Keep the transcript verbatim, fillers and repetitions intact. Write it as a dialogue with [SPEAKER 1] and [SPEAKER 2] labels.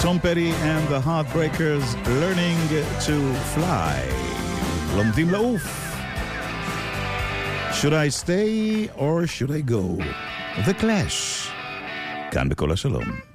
[SPEAKER 1] Tom Petty and the Heartbreakers, Learning to Fly. לומדים לעוף. Should I stay or should I go? The Clash. כאן בכל השלום.